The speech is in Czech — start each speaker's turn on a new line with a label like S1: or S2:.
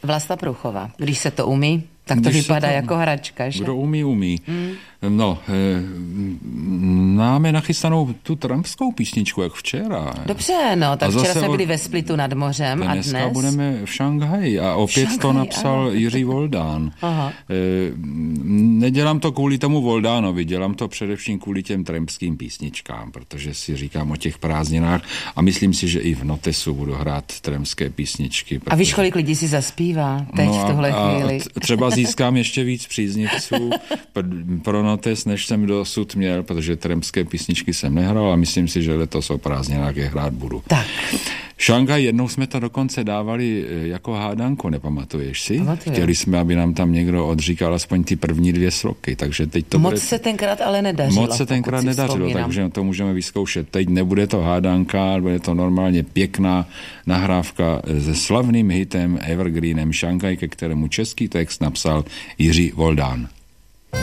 S1: Vlasta Pruchová. Když se to umí, tak to vypadá jako hračka, že?
S2: Kdo umí, umí. No, máme nachystanou tu trumpskou písničku, jak včera.
S1: Dobře, no, tak včera jsme byli ve Splitu nad mořem a dnes?
S2: Dneska budeme v Šanghaji a opět to napsal Jiří Voldán. Nedělám to kvůli tomu Voldánovi, dělám to především kvůli těm trampským písničkám, protože si říkám o těch prázdninách a myslím si, že i v Notesu budu hrát trampské písničky. Protože...
S1: A víš, kolik lidí si zaspívá teď v tuhle chvíli?
S2: Třeba získám ještě víc příznivců pro Notes, než jsem dosud měl, protože trampské písničky jsem nehrál a myslím si, že letos o prázdninách je hrát budu.
S1: Tak.
S2: Šanghaj, jednou jsme to dokonce dávali jako hádanku, nepamatuješ si?
S1: Pamatuju.
S2: Chtěli jsme, aby nám tam někdo odříkal aspoň ty první 2 sloky, takže teď to
S1: Moc se tenkrát ale nedařilo.
S2: Moc se tenkrát nedařilo, takže to můžeme vyzkoušet. Teď nebude to hádanka, ale bude to normálně pěkná nahrávka se slavným hitem Evergreenem Šanghaj, ke kterému český text napsal Jiří Voldán.